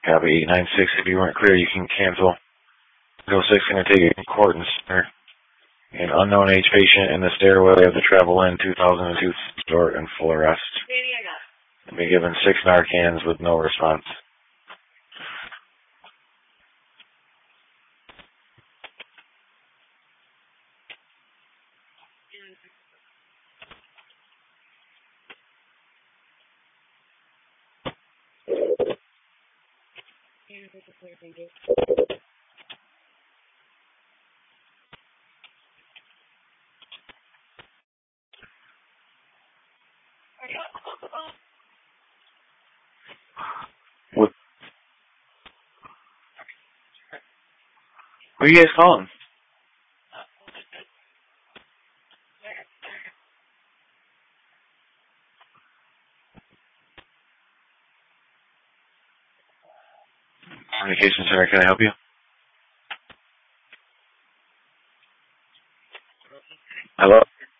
Copy 896. If you weren't clear, you can cancel. 06 going to take you to court and center. An unknown age patient in the stairway of the Travel Inn 2002 resort in full arrest. Be given 6 Narcans with no response. What? Who are you guys calling? Communication Center, can I help you? Hello?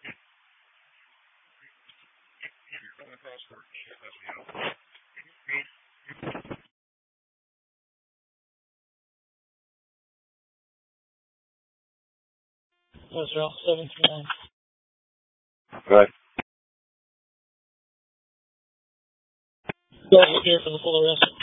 That's Ralph 729. Go ahead. Go ahead here for the full arrest.